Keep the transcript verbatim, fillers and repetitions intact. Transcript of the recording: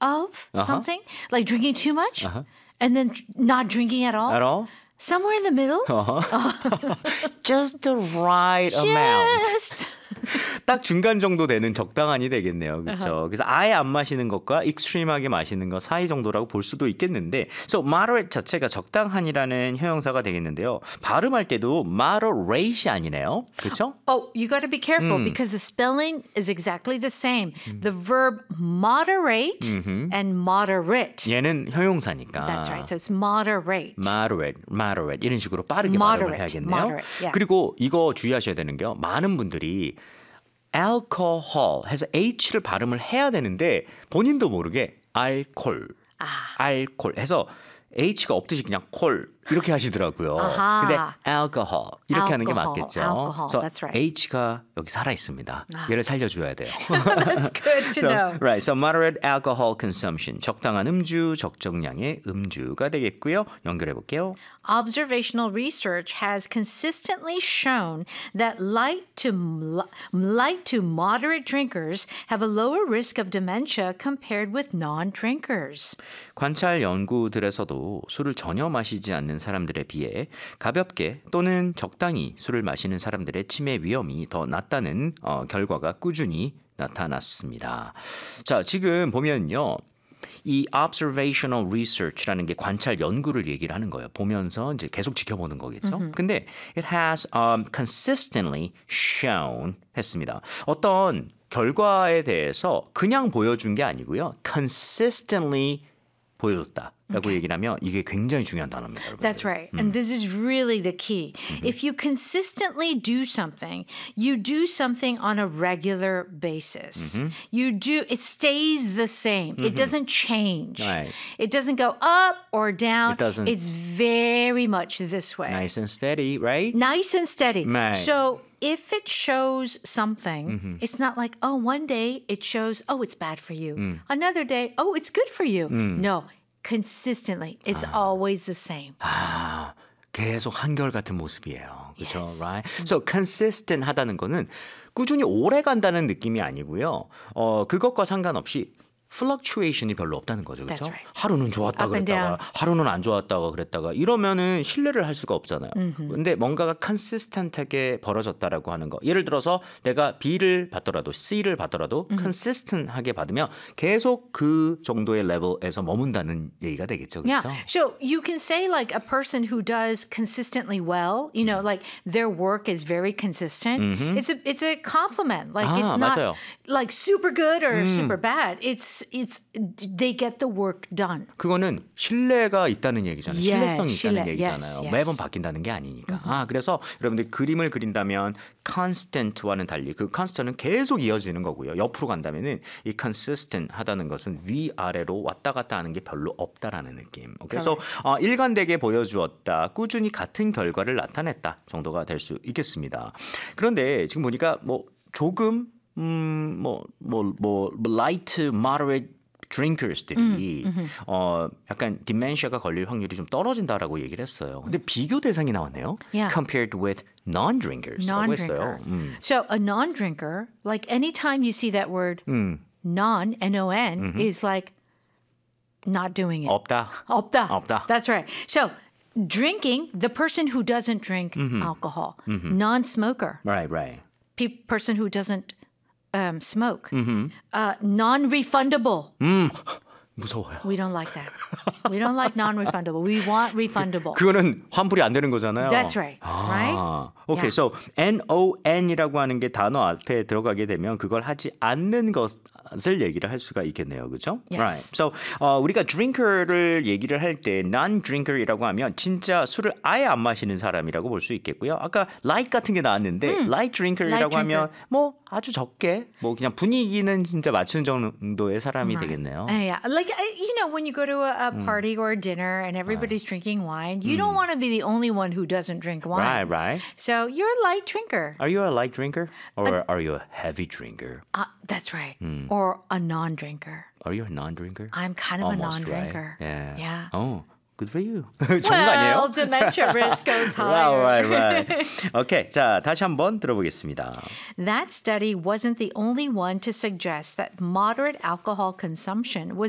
of Uh-huh. something, like drinking too much Uh-huh. and then dr- not drinking at all. At all? Somewhere in the middle. Just the right amount. Just. 딱 중간 정도 되는 적당한이 되겠네요. 그렇죠? 그래서 아예 안 마시는 것과 익스트림하게 마시는 것 사이 정도라고 볼 수도 있겠는데 so moderate 자체가 적당한이라는 형용사가 되겠는데요. 발음할 때도 moderate이 아니네요. 그렇죠? Oh, you got to be careful because the spelling is exactly the same. The verb moderate and moderate. 얘는 형용사니까. That's right. So it's moderate. moderate, moderate 이런 식으로 빠르게 Moderate, 발음을 해야겠네요. moderate, yeah. 그리고 이거 주의하셔야 되는 게요. 많은 분들이 alcohol 해서 H를 발음을 해야 되는데 본인도 모르게 알콜, 아. 알콜 해서 H가 없듯이 그냥 콜 이렇게 하시더라고요. 아하. 근데 alcohol 이렇게 하는 게 Alcohol, 맞겠죠. alcohol, 그래서 that's right. H가 여기 살아 있습니다. 얘를 살려줘야 돼요. That's good to So, know. right, so moderate alcohol consumption, 적당한 음주, 적정량의 음주가 되겠고요. 연결해 볼게요. Observational research has consistently shown that light to light to moderate drinkers have a lower risk of dementia compared with non-drinkers. 관찰 연구들에서도 술을 전혀 마시지 않는 사람들에 비해 가볍게 또는 적당히 술을 마시는 사람들의 치매 위험이 더 낮다는 어, 결과가 꾸준히 나타났습니다. 자, 지금 보면요. 이 observational research라는 게 관찰 연구를 얘기를 하는 거예요. 보면서 이제 계속 지켜보는 거겠죠. Mm-hmm. 근데 it has um, consistently shown 했습니다. 어떤 결과에 대해서 그냥 보여준 게 아니고요. consistently 보여줬다. 라고 Okay. 얘기를 하면 이게 굉장히 중요한 단어입니다. 여러분들. That's right. And this is really the key. If you consistently do something, you do something on a regular basis. You do, it stays the same. It doesn't change. Right. It doesn't go up or down. It doesn't. It's very much this way. Nice and steady, right? Nice and steady. Right. So if it shows something, it's not like, oh, one day it shows, oh, it's bad for you. Another day, oh, it's good for you. No. Consistently. It's always the same. 아, 계속 한결같은 모습이에요. 그렇죠? Yes. Right? So consistent 하다는 거는 꾸준히 오래 간다는 느낌이 아니고요. 어, 그것과 상관없이 fluctuation이 별로 없다는 거죠. 그렇죠? That's right. 하루는 좋았다 Up and 그랬다가 down. 하루는 안 좋았다가 그랬다가 이러면은 신뢰를 할 수가 없잖아요. Mm-hmm. 근데 뭔가가 consistent하게 벌어졌다라고 하는 거. 예를 들어서 내가 B를 받더라도 C를 받더라도 Mm-hmm. consistent하게 받으면 계속 그 정도의 레벨에서 머문다는 얘기가 되겠죠. 그렇죠? Yeah. So you can say like a person who does consistently well, you know, like their work is very consistent. It's a it's a compliment. Like 아, it's not 맞아요. like super good or super bad. It's it's they get the work done. 그거는 신뢰가 있다는 얘기잖아요. Yes, 신뢰성이 있다는 신뢰. 얘기잖아요. Yes, yes. 매번 바뀐다는 게 아니니까. 아, 그래서 여러분들 그림을 그린다면 constant와는 달리 그 constant은 계속 이어지는 거고요. 옆으로 간다면은 이 consistent 하다는 것은 위아래로 왔다 갔다 하는 게 별로 없다라는 느낌. 그래서 어, 일관되게 보여주었다. 꾸준히 같은 결과를 나타냈다 정도가 될 수 있겠습니다. 그런데 지금 보니까 뭐 조금 음, 뭐, 뭐, 뭐, light, moderate drinkers들이 음, 어, 약간 dimentia가 걸릴 확률이 좀 떨어진다라고 얘기를 했어요. 근데 비교 대상이 나왔네요. Yeah. Compared with non-drinkers라고 했어요. Non-drinker. 음. So a non-drinker, like anytime you see that word 음. non, N O N, is like not doing it. 없다. 없다. 없다. That's right. So drinking, the person who doesn't drink alcohol, non-smoker, Right, right. pe- person who doesn't um, smoke, uh, non-refundable. 음, 무서워요. We don't like that. We don't like non-refundable. We want refundable. 그거는 환불이 안 되는 거잖아요. That's right. Right? 아, 오케이. Yeah. So non 이라고 하는 게 단어 앞에 들어가게 되면 그걸 하지 않는 것을 얘기를 할 수가 있겠네요. 그렇죠? Yes. Right. So 어, 우리가 drinker를 얘기를 할 때 non-drinker이라고 하면 진짜 술을 아예 안 마시는 사람이라고 볼 수 있겠고요. 아까 light 같은 게 나왔는데 light drinker이라고 Light 하면 뭐 아주 적게 뭐 그냥 분위기는 진짜 맞추는 정도의 사람이 되겠네요. Uh, yeah. Like, uh, you know, when you go to a, a party or a dinner and everybody's drinking wine, you don't want to be the only one who doesn't drink wine. Right, right. So you're a light drinker. Are you a light drinker or are you a heavy drinker? Uh, that's right. Or a non-drinker. Are you a non-drinker? I'm kind of Almost, a non-drinker. Right? Yeah. Yeah. Oh, good for you. 좋은 거 Well, 아니에요? dementia risk goes Well, higher. right, right. Okay, 자 다시 한번 들어보겠습니다. That study wasn't the only one to suggest that moderate alcohol consumption was